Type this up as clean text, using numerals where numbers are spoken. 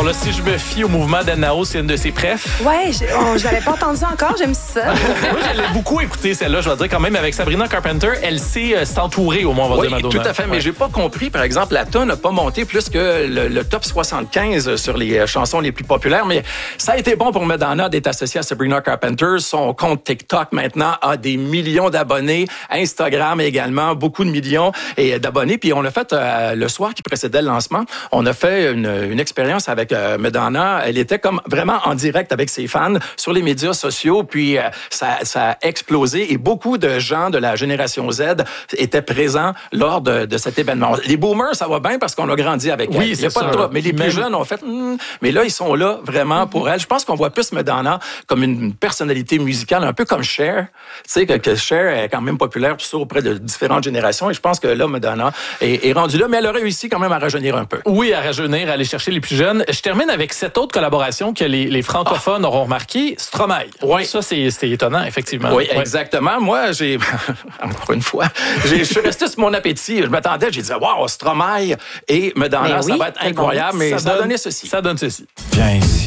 là, si je me fie au mouvement d'Anao, c'est une de ses préfs. Ouais, je l'avais pas entendu encore, j'aime ça. Moi, je l'ai beaucoup écouté, celle-là. Je vais dire quand même, avec Sabrina Carpenter, elle sait s'entourer, au moins, on va dire, Madonna. Tout à fait, mais j'ai pas compris, par exemple, la tonne n'a pas monté plus que le top 75 sur les chansons les plus populaires, mais ça a été bon pour Madonna d'être associée à Sabrina Carpenter. Son compte TikTok, maintenant, a des millions d'abonnés. Instagram également, beaucoup de millions d'abonnés. Puis on a fait, le soir qui précédait le lancement, on a fait une expérience avec Madonna. Elle était comme vraiment en direct avec ses fans sur les médias sociaux, puis ça a explosé et beaucoup de gens de la génération Z étaient présents lors de cet événement. Les boomers, ça va bien parce qu'on a grandi avec elle. Il n'y a pas de trouble. Mais les plus jeunes ont fait mais là, ils sont là vraiment pour elle. Je pense qu'on voit plus Madonna comme une personnalité musicale, un peu comme Cher. Tu sais, que Cher est quand même populaire tout ça auprès de différentes générations. Et je pense que là, Madonna est rendue là, mais elle a réussi quand même à rajeunir un peu. Oui, à rajeunir, à aller chercher les plus jeunes. Je termine avec cette autre collaboration que les francophones auront remarqué, Stromae. Oui. Ça, c'est étonnant, effectivement. Oui, exactement. Moi, encore une fois, je suis resté sur mon appétit. Je m'attendais, j'ai dit, wow, Stromae et Madonna, ça va être incroyable, mais ça a donné ceci. Ça donne ceci. Viens ici.